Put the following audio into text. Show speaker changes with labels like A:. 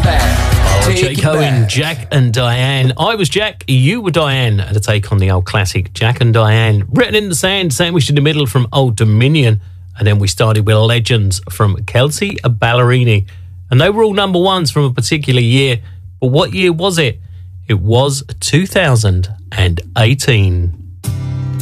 A: Jake Owen, Jack and Diane. I was Jack, you were Diane, to take on the old classic Jack and Diane. Written in the Sand, sandwiched in the middle from Old Dominion. And then we started with Legends from Kelsey Ballerini. And they were all number ones from a particular year. But what year was it? It was 2018.